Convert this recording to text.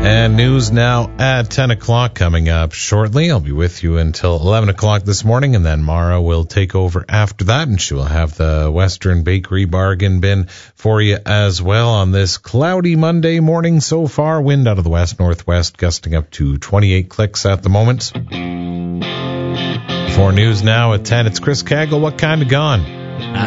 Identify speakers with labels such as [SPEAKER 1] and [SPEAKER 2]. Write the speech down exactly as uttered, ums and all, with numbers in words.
[SPEAKER 1] And news now at ten o'clock coming up shortly. I'll be with you until eleven o'clock this morning, and then Mara will take over after that, and she will have the Western Bakery bargain bin for you as well on this cloudy Monday morning so far. Wind out of the west-northwest, gusting up to twenty-eight clicks at the moment. For news now at ten, it's Chris Cagle. What kind of gone?